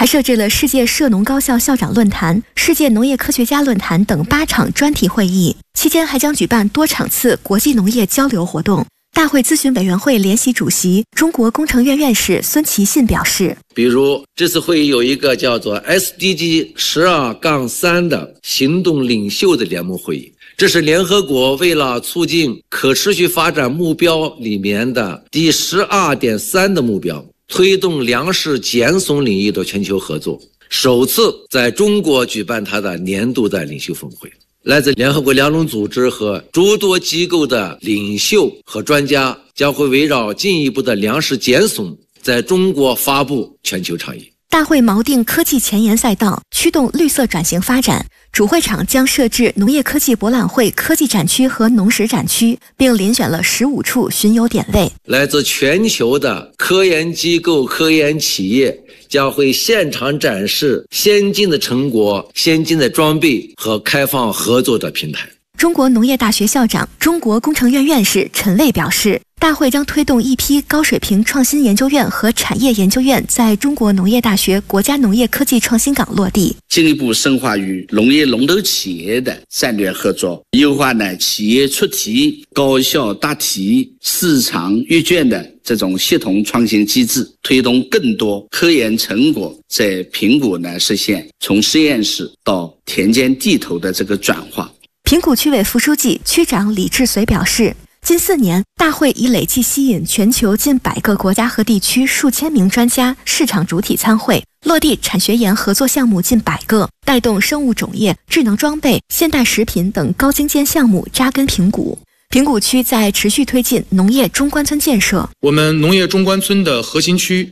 还设置了世界涉农高校校长论坛、世界农业科学家论坛等8场专题会议，期间还将举办多场次国际农业交流活动。大会咨询委员会联席主席、中国工程院院士孙其信表示， 比如这次会议有一个叫做 SDG 12-3的行动领袖的联盟会议，这是联合国为了促进可持续发展目标里面的第12.3的目标，推动粮食减损领域的全球合作，首次在中国举办它的年度的领袖峰会。来自联合国粮农组织和诸多机构的领袖和专家将会围绕进一步的粮食减损，在中国发布全球倡议。 大会锚定科技前沿赛道，驱动绿色转型发展。主会场将设置农业科技博览会科技展区和农食展区，并遴选了15处巡游点位。 来自全球的科研机构、科研企业将会现场展示先进的成果、先进的装备和开放合作的平台。 中国农业大学校长、中国工程院院士陈蔚表示，大会将推动一批高水平创新研究院和产业研究院在中国农业大学国家农业科技创新港落地， 进一步深化与农业龙头企业的战略合作，优化企业出题、高效答题、市场阅卷的这种系统创新机制，推动更多科研成果在评估实现从实验室到田间地头的这个转化。 平谷区委副书记、区长李志绥表示，近4年，大会已累计吸引全球近100个国家和地区数千名专家、市场主体参会，落地产学研合作项目近100个，带动生物种业、智能装备、现代食品等高精尖项目扎根平谷。平谷区在持续推进农业中关村建设。 我们农业中关村的核心区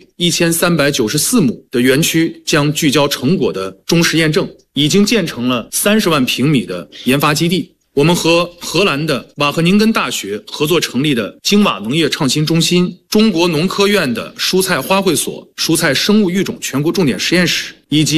1394亩的园区将聚焦成果的中实验证，已经建成了30万平米的研发基地。我们和荷兰的瓦赫宁根大学合作成立的京瓦农业创新中心、中国农科院的蔬菜花卉所、蔬菜生物育种全国重点实验室，以及